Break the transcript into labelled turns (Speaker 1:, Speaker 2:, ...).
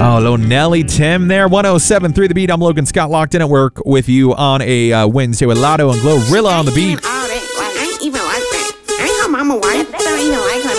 Speaker 1: Oh, little Nelly Tim there. 107.3 The Beat. I'm Logan Scott, locked in at work with you on a Wednesday with Lotto and Glorilla on the beat.
Speaker 2: I ain't even like that. I ain't her mama wife. I don't even like